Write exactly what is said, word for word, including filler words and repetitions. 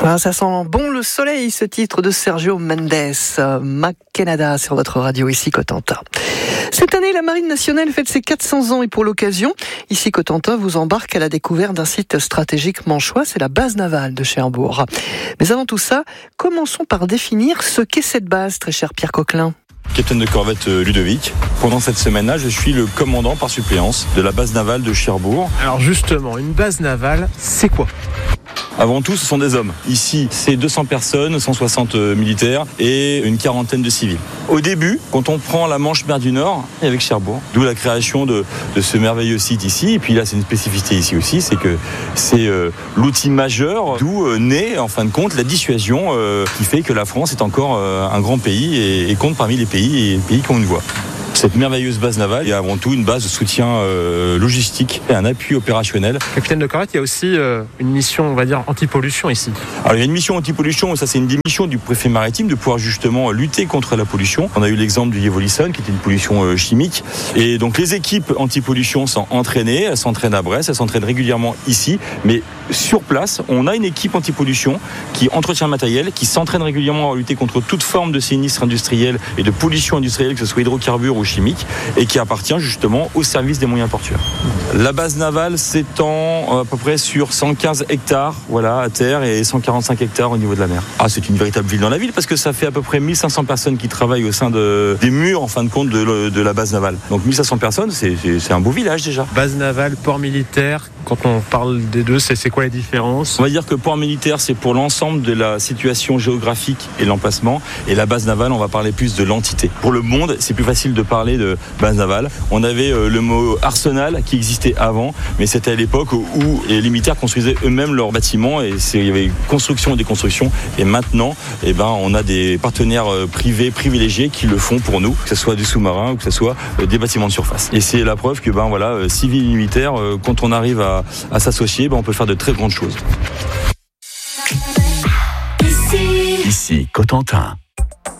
Ah, ça sent bon le soleil, ce titre de Sergio Mendes, Mac-Canada sur votre radio ici Cotentin. Cette année, la Marine nationale fête ses quatre cents ans et pour l'occasion, ici Cotentin vous embarque à la découverte d'un site stratégique manchois, c'est la base navale de Cherbourg. Mais avant tout ça, commençons par définir ce qu'est cette base, très cher Pierre Coquelin. Capitaine de corvette Ludovic. Pendant cette semaine-là, je suis le commandant par suppléance de la base navale de Cherbourg. Alors justement, une base navale, c'est quoi ? Avant tout, ce sont des hommes. Ici, c'est deux cents personnes, cent soixante militaires et une quarantaine de civils. Au début, quand on prend la Manche-Mer du Nord, avec Cherbourg, d'où la création de, de ce merveilleux site ici. Et puis là, c'est une spécificité ici aussi, c'est que c'est euh, l'outil majeur d'où euh, naît, en fin de compte, la dissuasion euh, qui fait que la France est encore euh, un grand pays et, et compte parmi les pays et les pays qu'on voit. Cette merveilleuse base navale est avant tout une base de soutien euh, logistique et un appui opérationnel. Capitaine de corvette, il y a aussi euh, une mission, on va dire, anti-pollution ici. Alors il y a une mission anti-pollution, ça c'est une des missions du préfet maritime de pouvoir justement lutter contre la pollution. On a eu l'exemple du Yevolissonne qui était une pollution euh, chimique. Et donc les équipes anti-pollution sont entraînées, elles s'entraînent à Brest, elles s'entraînent régulièrement ici. Mais sur place, on a une équipe anti-pollution qui entretient le matériel, qui s'entraîne régulièrement à lutter contre toute forme de sinistre industriel et de pollution industrielle, que ce soit hydrocarbures ou chimique, et qui appartient justement au service des moyens portuaires. La base navale s'étend à peu près sur cent quinze hectares voilà, à terre et cent quarante-cinq hectares au niveau de la mer. Ah, c'est une véritable ville dans la ville parce que ça fait à peu près mille cinq cents personnes qui travaillent au sein de, des murs en fin de compte de, de la base navale. Donc mille cinq cents personnes, c'est, c'est, c'est un beau village déjà. Base navale, port militaire, quand on parle des deux, c'est, c'est quoi les différences ? On va dire que port militaire, c'est pour l'ensemble de la situation géographique et l'emplacement. Et la base navale, on va parler plus de l'entité. Pour le monde, c'est plus facile de parler de base navale. On avait euh, le mot arsenal qui existait avant, mais c'était à l'époque où, où les militaires construisaient eux-mêmes leurs bâtiments et c'est, il y avait construction et déconstruction. Et maintenant, eh ben, on a des partenaires euh, privés, privilégiés qui le font pour nous, que ce soit du sous-marin ou que ce soit euh, des bâtiments de surface. Et c'est la preuve que ben, voilà, euh, civil et militaire, euh, quand on arrive à, à s'associer, ben, on peut faire de très grandes choses. Ici, Ici Cotentin.